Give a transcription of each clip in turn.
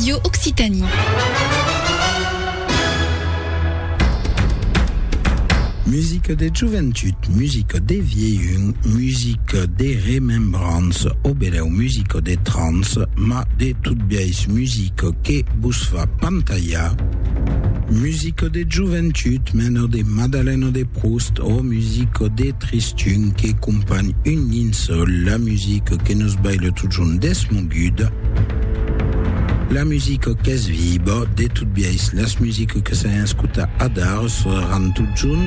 Radio Occitanie. Musique des juventud, musique des vieilluns, musique des remembrances, obeleu musique des trans, ma de toute vieille musique que busfa pantalla. Musique des juventud, meno de Madeleine de Proust, o musique des tristun qui accompagne une ligne seule, la musique que nous baille toujours desmogud. La musique qu'est vibre, de toute vieille, la musique que ça escuta adar, se rend tout jeune.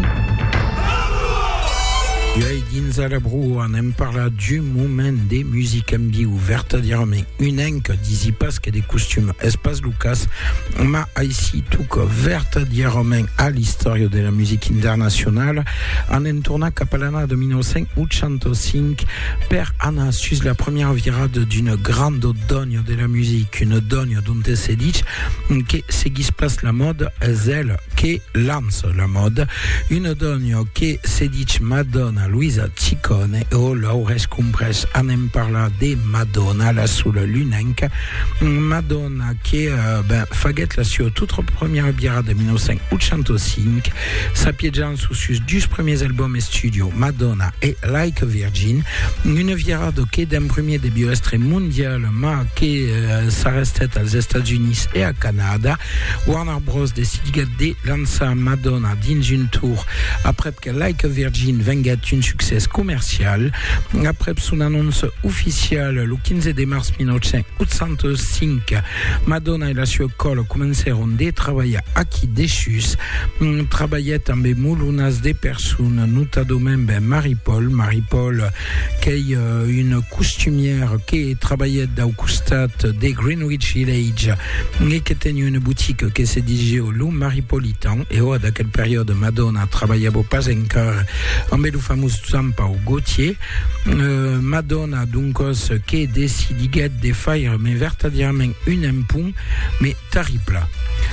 Joël Dinzalabro en aime parla du moment des musiques ambi ouvertes, direment une enque d'ici pas que des costumes espace Lucas, ma ici tout que verte direment à l'histoire de la musique internationale, en entourna capalana de 1985 per Anna sus la première virade d'une grande donne de la musique, une donne dont s'est dit que seguisse place la mode, elle qui lance la mode, une donne qui s'est dit Madonna Luisa Ciccone o Laures Cumbres anem parla de Madonna la sulla lunenca Madonna che faguet la sua toute première biara de 1985 sapiegian sus dus premiers albums studio Madonna et Like a Virgin une virade che d'un premier debut estre mondial ma che s'arrestait als États-Unis et à Canada Warner Bros décide de lancer Madonna dins une tour après que Like a Virgin venga un succès commercial. Après son annonce officielle le 15 mars 1985, Madonna et la sua école commenceront à travailler à qui déchus, travaillaient avec moulunas de personnes, notamment Marie-Paul, qui est une costumière qui travaillait au costat de Greenwich Village et qui tenait une boutique qui se disait au Lou Maripolitan et à quelle période Madonna travaillait pas encore en bel fameux Zampa au Gauthier, Madonna donc qui décide de faire mais vertadirement une impun mais taripla.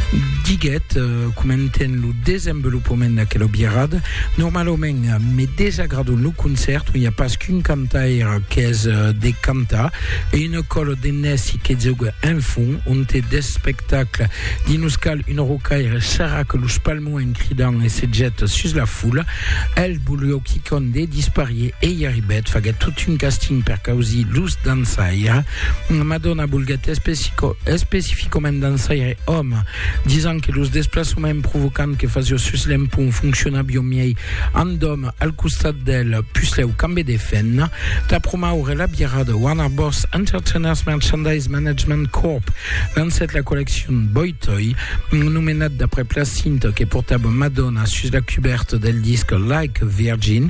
Diguet commenten le désenvolupement d'aquella birade normalement mais désagradant le concert où il n'y a pas qu'une cantaire qui est des canta et une colle de Nessi qui joue un fond on te des spectacles d'inuscal une rocaille Sarah que le spalmo en cridant et se jette sur la foule elle boulot qui conde disparier et y arrivait faget toute une casting per causi luz dansaire Madonna bulgate spécifiquement dansaire homme disant que los desplacements provocants que faisait sur l'impont fonctionna bien mieux en dom al costat d'elle puisle au cambe de fen ta promaure la biara de Warner Bros Entertainers Merchandise Management Corp lancet la collection Boy Toy nominat d'après Placinte qui portable Madonna sur la cuberte del disque Like a Virgin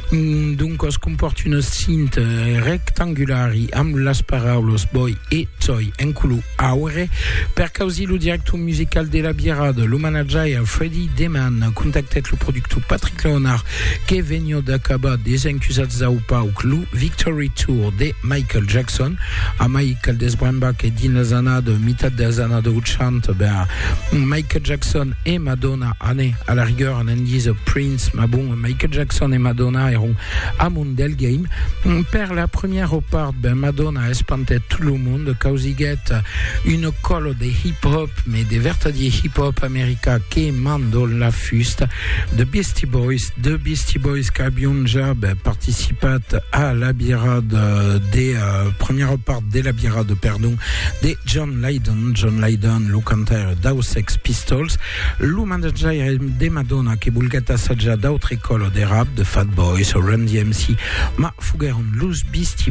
donc se comporte une cinte rectangulari am las paraules Boy et Toy inculu aure per causi lo directeur musical de la birade lo manager Freddy Deman contactait le producteur Patrick Leonard che vegno d'acaba des accusats au pauclu Victory Tour de Michael Jackson a Michael Desbrembach et din la zanade mitad de la zanade uchant Michael Jackson et Madonna année à la rigueur en indice Prince ma bon Michael Jackson et Madonna eront à Mundel Game per la première part Madonna espantait tout le monde causiguet une colle de hip-hop mais des vertadiers hip-hop américains qui mandent la fuste de Beastie Boys qui abbiano déjà participé à la birade des premières part de la birade pardon de John Lydon le canteur d'Aux Sex Pistols le manager de Madonna qui bulgata saggia d'autres écoles de rap de Fat Boys ou Run DMC ma fugeron los Beastie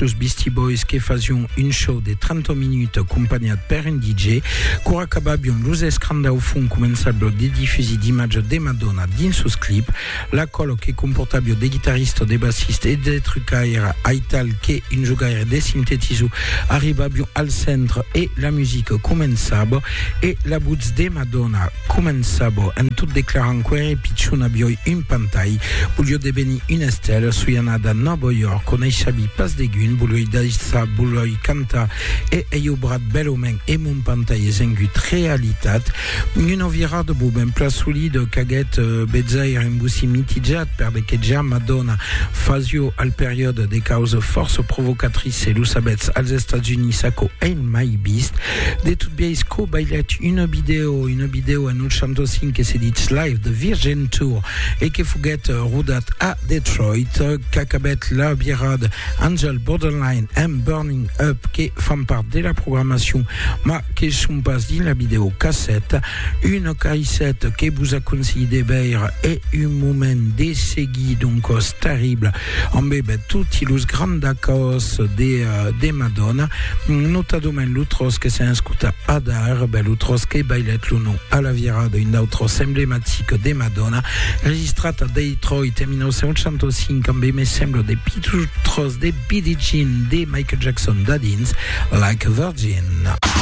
Boys qui faisaient une show de 30 minutes accompagnée per un DJ Curacababion los escranda au fond commençable des diffusi d'images de Madonna din sus clip la colo che comportabile des guitaristes des bassistes et des trucaires aital che in giocare des sintétiso arrivabio al centre et la musique commençable et la boots de Madonna commençable en tout déclarant quere picciuna bioi in pantai bulio de beni une stelle suyanada Novo York con ei sabi pas de gun buloi daissa buloi canta et eio brat belomen e mon pantai esengut realite veritat. Una virada ben pla solide caget bezzair in bussi mitigiat per de che già Madonna fasio al periodo de cause force provocatrice Elisabeth als Stati Uniti sacco e il mai bist de tut biesco bailet una video a 905 che si dice live the Virgin Tour e che fuget rudat a Detroit cacabet la birade Angel Borderline and Burning Up che fan part della programmation ma che son pas din la video cassette une cassette che vous a conseillé beir et un moment de segui donc terrible en bebe tutti los grandacos de Madonna notadomen l'utros che se inscuta adar l'utros che bailet l'uno a la virada in outros emblematico de Madonna registrata a Detroit en 1905 en me sembra de pitutros de Billie Jean de Michael Jackson d'Adins Like a Virgin.